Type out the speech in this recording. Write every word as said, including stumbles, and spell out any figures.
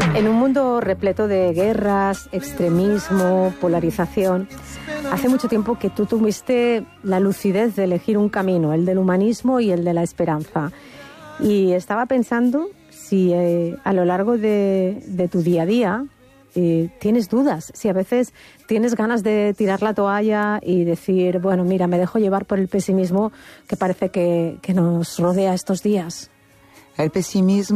En un mundo repleto de guerras, extremismo, polarización, hace mucho tiempo que tú tuviste la lucidez de elegir un camino, el del humanismo y el de la esperanza. Y estaba pensando si eh, a lo largo de, de tu día a día eh, tienes dudas, si a veces tienes ganas de tirar la toalla y decir, bueno, mira, me dejo llevar por el pesimismo que parece que, que nos rodea estos días. El pesimismo